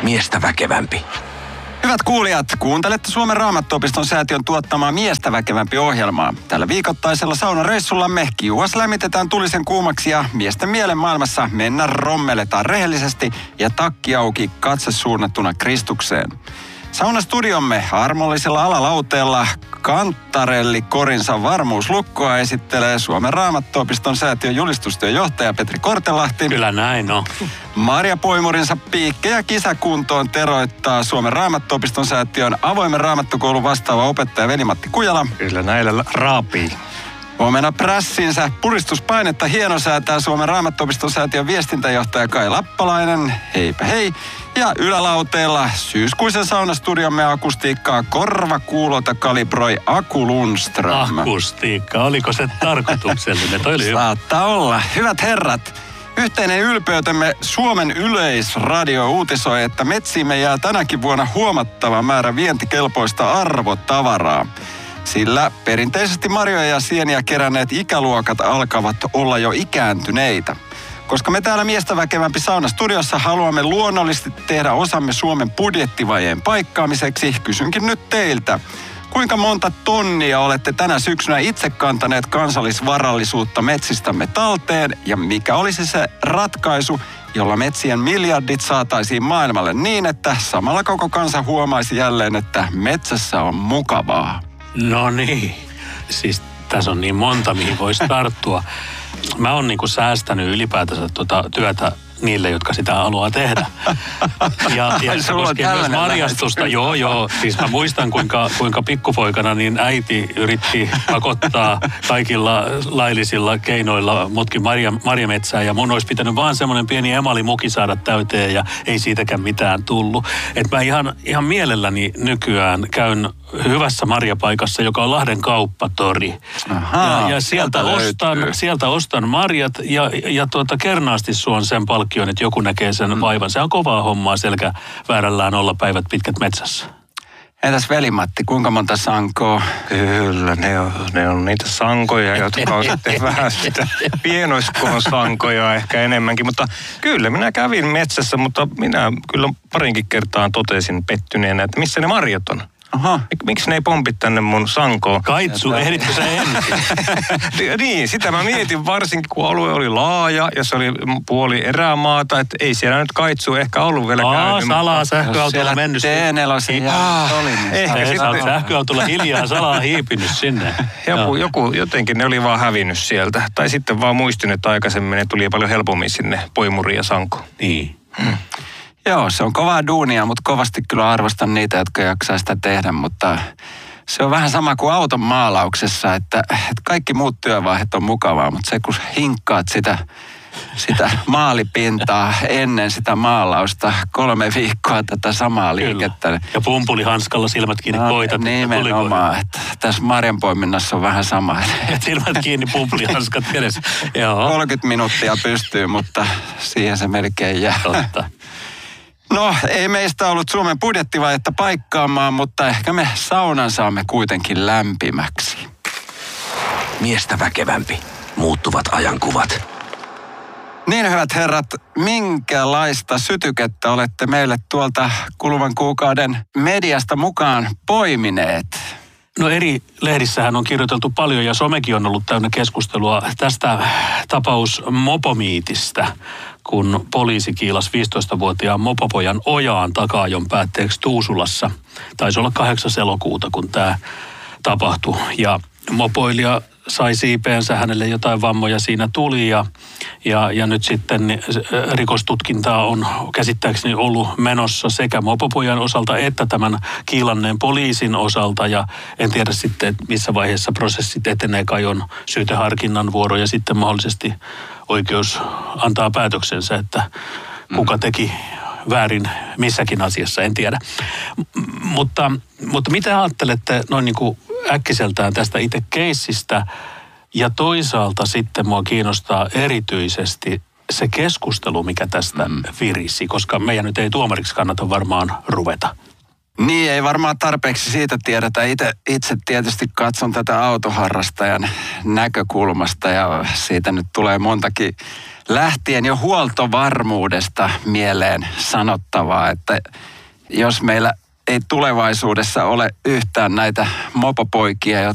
Miestä väkevämpi. Hyvät kuulijat, kuuntelette Suomen Raamattuopiston säätiön tuottamaa Miestä väkevämpi -ohjelmaa. Tällä viikoittaisella saunareissullamme kiuas lämmitetään tulisen kuumaksi ja miesten mielen maailmassa mennä rommeletaan rehellisesti ja takki auki, katse suunnattuna Kristukseen. Saunastudiomme armollisella alalauteella Kantarelli Korinsa varmuuslukkoa esittelee Suomen Raamattuopiston säätiön julistustyöjohtaja Petri Kortelahti. Kyllä näin on. Marja Poimurinsa piikkejä kisäkuntoon teroittaa Suomen Raamattuopiston säätiön avoimen raamattukoulun vastaava opettaja Veli-Matti Kujala. Kyllä näillä raapii. Omena prässinsä puristuspainetta hienosäätää Suomen Raamattuopiston säätiön viestintäjohtaja Kai Lappalainen. Heipä hei. Ja ylälauteella syyskuisen saunastudiomme akustiikkaa korvakuulota kalibroi Aku Lundström. Akustiikka, oliko se tarkoituksellinen? Toi oli Saattaa olla. Hyvät herrat, yhteinen ylpeytemme Suomen Yleisradio uutisoi, että metsiimme jää tänäkin vuonna huomattava määrä vientikelpoista arvotavaraa. Sillä perinteisesti marjoja ja sieniä keränneet ikäluokat alkavat olla jo ikääntyneitä. Koska me täällä Miestä väkevämpi saunastudiossa haluamme luonnollisesti tehdä osamme Suomen budjettivajeen paikkaamiseksi, kysynkin nyt teiltä. Kuinka monta tonnia olette tänä syksynä itse kantaneet kansallisvarallisuutta metsistämme talteen ja mikä olisi se ratkaisu, jolla metsien miljardit saataisiin maailmalle niin, että samalla koko kansa huomaisi jälleen, että metsässä on mukavaa? No niin, siis tässä on niin monta, mihin voisi tarttua. Mä oon niinku säästänyt ylipäätänsä työtä niille, jotka sitä haluaa tehdä. Ja se koskee myös marjastusta. Joo. Siis mä muistan, kuinka pikkupoikana niin äiti yritti pakottaa kaikilla laillisilla keinoilla mutkin marjametsää. Ja mun olisi pitänyt vaan semmoinen pieni emalimuki saada täyteen ja ei siitäkään mitään tullut. Että mä ihan mielelläni nykyään käyn hyvässä marjapaikassa, joka on Lahden kauppatori. Ahaa, ja sieltä ostan marjat ja kernaasti suon sen palkkion, että joku näkee sen vaivan. Se on kovaa hommaa selkäväärällään olla päivät pitkät metsässä. Entäs Veli-Matti, kuinka monta sankoa? Kyllä, ne on niitä sankoja, jotka on sitten vähän sitä pienoiskoon sankoja ehkä enemmänkin. Mutta kyllä, minä kävin metsässä, mutta minä kyllä parinkin kertaan totesin pettyneenä, että missä ne marjat on. Aha. Miksi ne ei pompi tänne mun sankoon? Kaitsu, ehditkö sä ensin? Niin, sitä mä mietin varsinkin, kun alue oli laaja ja se oli puoli erämaata, että ei siellä nyt kaitsu ehkä ollut vielä käynyt. Salaa sähköautolla mennyt. Ehkä sä oot sähköautolla hiljaa salaa hiipinyt sinne. Jotenkin ne oli vaan hävinnyt sieltä. Tai sitten vaan muistin, että aikaisemmin ne tuli paljon helpommin sinne Poimuriin ja sankoon. Niin. Joo, se on kovaa duunia, mutta kovasti kyllä arvostan niitä, jotka jaksaa sitä tehdä, mutta se on vähän sama kuin auton maalauksessa, että kaikki muut työvaiheet on mukavaa, mutta se kun hinkkaat sitä maalipintaa ennen sitä maalausta 3 viikkoa tätä samaa liikettä. Kyllä. Ja pumpulihanskalla silmät kiinni koitat. Nimenomaan, että tässä marjanpoiminnassa on vähän sama. Silmät kiinni, pumpulihanskat kädessä. 30 minuuttia pystyy, mutta siihen se melkein jää. Totta. No, ei meistä ollut Suomen budjettivajetta paikkaamaan, mutta ehkä me saunan saamme kuitenkin lämpimäksi. Miestä väkevämpi. Muuttuvat ajankuvat. Niin, hyvät herrat, minkälaista sytykettä olette meille tuolta kuluvan kuukauden mediasta mukaan poimineet? No eri lehdissähän on kirjoiteltu paljon ja somekin on ollut täynnä keskustelua tästä tapaus mopomiitistä, kun poliisi kiilasi 15-vuotiaan mopopojan ojaan taka-ajon päätteeksi Tuusulassa. Taisi olla 8. elokuuta, kun tämä tapahtui. Ja mopoilija sai siipeensä, hänelle jotain vammoja siinä tuli ja nyt sitten rikostutkintaa on käsittääkseni ollut menossa sekä mopopojan osalta että tämän kiilanneen poliisin osalta ja en tiedä sitten missä vaiheessa prosessit etenee, kai on syyteharkinnan vuoro ja sitten mahdollisesti oikeus antaa päätöksensä, että kuka teki väärin missäkin asiassa, en tiedä. Mutta mitä ajattelette noin niin kuin äkkiseltään tästä itse keissistä ja toisaalta sitten mua kiinnostaa erityisesti se keskustelu, mikä tästä virisi, koska meidän nyt ei tuomariksi kannata varmaan ruveta. Niin, ei varmaan tarpeeksi siitä tiedetä. Itse tietysti katson tätä autoharrastajan näkökulmasta ja siitä nyt tulee montakin lähtien jo huoltovarmuudesta mieleen sanottavaa, että jos meillä ei tulevaisuudessa ole yhtään näitä mopopoikia,